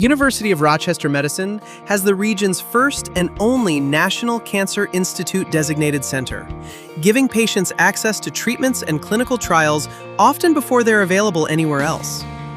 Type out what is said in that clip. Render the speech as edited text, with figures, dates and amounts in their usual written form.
University of Rochester Medicine has the region's first and only National Cancer Institute designated center, giving patients access to treatments and clinical trials often before they're available anywhere else.